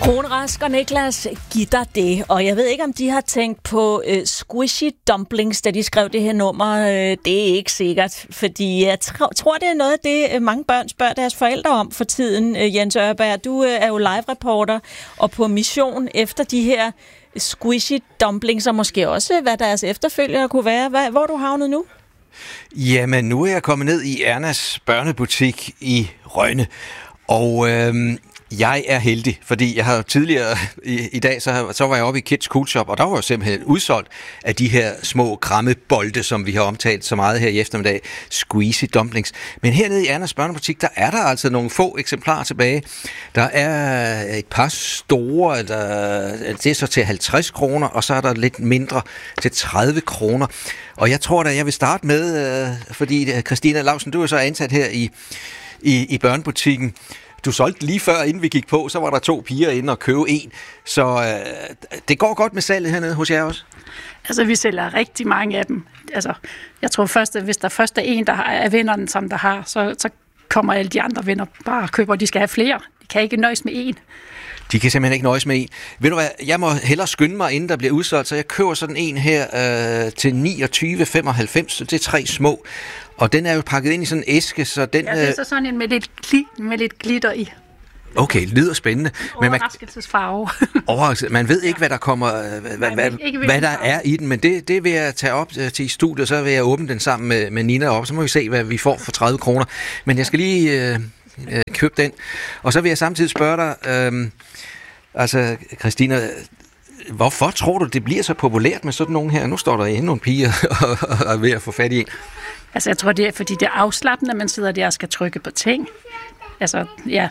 Rune Rask og Niklas gitter det, og jeg ved ikke, om de har tænkt på squishy dumplings, da de skrev det her nummer. Det er ikke sikkert, fordi jeg tror, det er noget af det, mange børn spørger deres forældre om for tiden. Jens Ørberg, du er jo live-reporter og på mission efter de her squishy dumplings, og måske også, hvad deres efterfølgere kunne være. Hvor er du havnet nu? Jamen, nu er jeg kommet ned i Ernas børnebutik i Rønne, og jeg er heldig, fordi jeg har tidligere i dag, så var jeg oppe i Kids Cool Shop, og der var jo simpelthen udsolgt af de her små krammebolde, som vi har omtalt så meget her i eftermiddag, squeezy dumplings. Men hernede i Ernas børnebutik, der er der altså nogle få eksemplarer tilbage. Der er et par store, det er så til 50 kroner, og så er der lidt mindre til 30 kroner. Og jeg tror da, jeg vil starte med, fordi Christina Lausen, du er så ansat her i børnebutikken. Du solgte lige før, inden vi gik på, så var der 2 piger inde og købe en. Så det går godt med salget hernede hos jer også? Altså, vi sælger rigtig mange af dem. Altså, jeg tror først, at hvis der først er en, der er vennerne, som der har, så kommer alle de andre venner bare og køber, og de skal have flere. De kan ikke nøjes med en. De kan simpelthen ikke nøjes med en. Ved du hvad, jeg må hellere skynde mig, inden der bliver udsolgt, så jeg køber sådan en her til 29,95, så det er 3 små. Og den er jo pakket ind i sådan en æske, så den... Ja, det er så sådan en med lidt glitter i. Okay, lyder spændende. Overraskelsesfarve. Man ved ikke, hvad der kommer, hvad der er i den, men det vil jeg tage op til studiet, så vil jeg åbne den sammen med Nina op, så må vi se, hvad vi får for 30 kroner. Men jeg skal lige købe den. Og så vil jeg samtidig spørge dig, altså Christina, hvorfor tror du, det bliver så populært med sådan nogen her? Nu står der endnu nogle piger og er ved at få fat i en. Altså, jeg tror, det er, fordi det er afslappende, at man sidder der og skal trykke på ting. Altså, ja.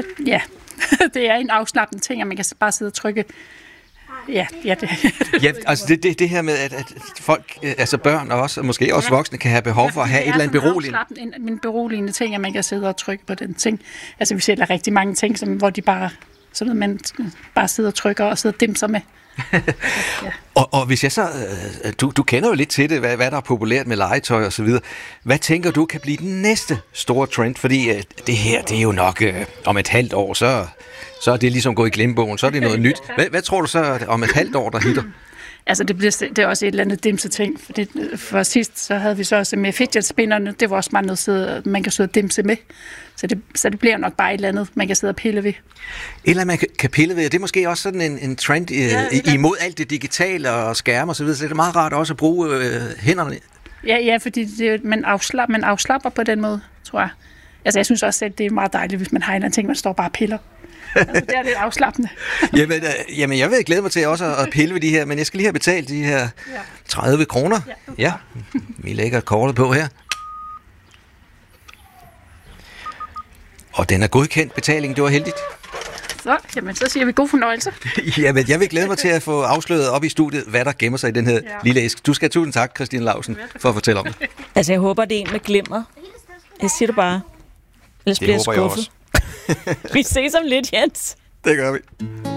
Det er en afslappende ting, at man kan bare sidde og trykke. Ja, det. Ja, altså det her med, at folk, altså børn og også, måske også voksne, kan have behov for at have et eller andet beroligende. En beroligende ting, at man kan sidde og trykke på den ting. Altså, vi sælger rigtig mange ting, hvor de bare, sådan noget, man bare sidder og trykker og sidder og dimser med. Ja. Og hvis jeg så, du kender jo lidt til det, hvad der er populært med legetøj og så videre. Hvad tænker du kan blive den næste store trend? Fordi det her, det er jo nok om et halvt år, så er det ligesom gået i glemmebogen, så er det noget nyt. Hvad tror du så om et halvt år, der hitter? Altså, det er også et eller andet dimse ting. For sidst, så havde vi så også med fidget spinnerne. Det var også meget noget, man kan sidde og dimse med. Så det bliver nok bare et eller andet, man kan sidde og pille ved. Eller man kan pille ved. Det er måske også sådan en trend imod alt det digitale og skærme og så videre. Så det er meget rart også at bruge hænderne. Ja, fordi man afslapper på den måde, tror jeg. Altså, jeg synes også, at det er meget dejligt, hvis man har en eller anden ting, man står bare og piller. Altså, det er lidt afslappende. Jamen, jeg vil glæde mig til også at pille ved de her, men jeg skal lige have betalt de her 30 kroner. Ja, vi lægger kortet på her. Og den er godkendt betaling, det var heldigt. Så siger vi god fornøjelse. Jamen, jeg vil glæde mig til at få afsløret op i studiet, hvad der gemmer sig i den her lille æske. Du skal tusind tak, Christine Lausen, for at fortælle om det. Altså, jeg håber, det er en med glimmer. Jeg siger det bare. Ellers bliver jeg skuffet. Vi ses om lidt, Jens. Det gør vi.